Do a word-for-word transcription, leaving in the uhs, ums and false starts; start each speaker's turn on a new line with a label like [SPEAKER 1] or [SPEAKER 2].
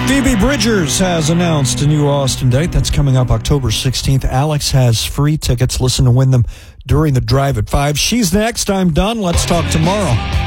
[SPEAKER 1] Phoebe Bridgers has announced a new Austin date. That's coming up October sixteenth. Alex has free tickets. Listen to win them during the drive at five. She's next. I'm done. Let's talk tomorrow.